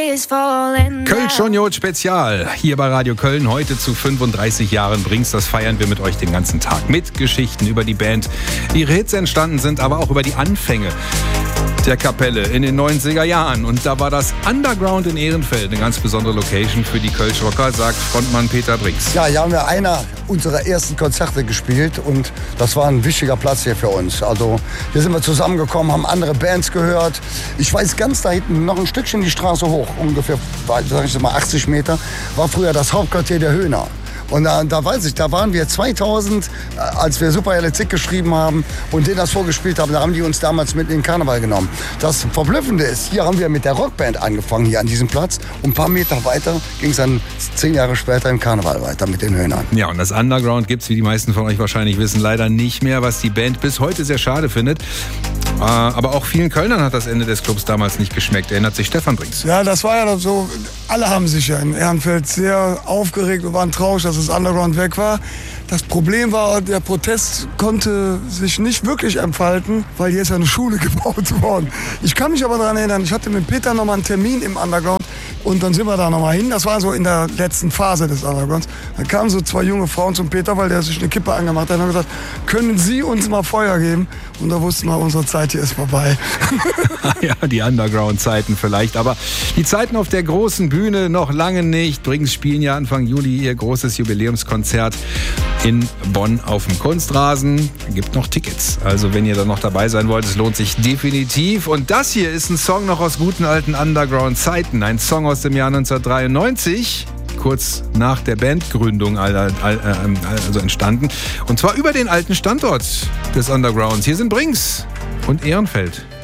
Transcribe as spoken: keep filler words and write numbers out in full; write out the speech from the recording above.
Kölsch und Jod Spezial hier bei Radio Köln. Heute zu fünfunddreißig Jahren Brings. Das feiern wir mit euch den ganzen Tag. Mit Geschichten über die Band, die ihre Hits entstanden sind, aber auch über die Anfänge der Kapelle in den neunziger Jahren. Und da war das Underground in Ehrenfeld eine ganz besondere Location für die Kölsch-Rocker, sagt Frontmann Peter Brings. Ja, hier haben wir einer unserer ersten Konzerte gespielt und das war ein wichtiger Platz hier für uns. Also hier sind wir zusammengekommen, haben andere Bands gehört. Ich weiß ganz da hinten, noch ein Stückchen die Straße hoch, ungefähr, sag ich mal, achtzig Meter, war früher das Hauptquartier der Höhner. Und da, da weiß ich, da waren wir zweitausend, als wir Super Zick geschrieben haben und denen das vorgespielt haben, da haben die uns damals mit in den Karneval genommen. Das Verblüffende ist, hier haben wir mit der Rockband angefangen, hier an diesem Platz. Und ein paar Meter weiter ging es dann zehn Jahre später im Karneval weiter mit den Höhnern. Ja, und das Underground gibt es, wie die meisten von euch wahrscheinlich wissen, leider nicht mehr, was die Band bis heute sehr schade findet. Aber auch vielen Kölnern hat das Ende des Clubs damals nicht geschmeckt. Erinnert sich Stefan Brings. Ja, das war ja so, alle haben sich ja in Ehrenfeld sehr aufgeregt und waren traurig, dass das Underground weg war. Das Problem war, der Protest konnte sich nicht wirklich entfalten, weil hier ist ja eine Schule gebaut worden. Ich kann mich aber daran erinnern, ich hatte mit Peter noch mal einen Termin im Underground und dann sind wir da noch mal hin. Das war so in der letzten Phase des Undergrounds. Da kamen so zwei junge Frauen zum Peter, weil der sich eine Kippe angemacht hat und haben gesagt, können Sie uns mal Feuer geben? Und da wussten wir, unsere Zeit hier ist vorbei. Ja, die Underground-Zeiten vielleicht, aber die Zeiten auf der großen Bühne noch lange nicht. Brings spielen ja Anfang Juli ihr großes Jubiläumskonzert in Bonn auf dem Kunstrasen. Gibt noch Tickets. Also wenn ihr da noch dabei sein wollt, es lohnt sich definitiv. Und das hier ist ein Song noch aus guten alten Underground-Zeiten. Ein Song aus dem Jahr neunzehnhundertdreiundneunzig. Kurz nach der Bandgründung also entstanden. Und zwar über den alten Standort des Undergrounds. Hier sind Brings und Ehrenfeld.